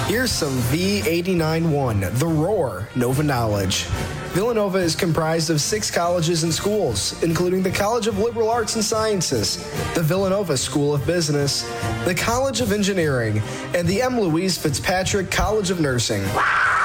Here's some V89.1, The Roar, Nova Knowledge. Villanova is comprised of 6 colleges and schools, including the College of Liberal Arts and Sciences, the Villanova School of Business, the College of Engineering, and the M. Louise Fitzpatrick College of Nursing.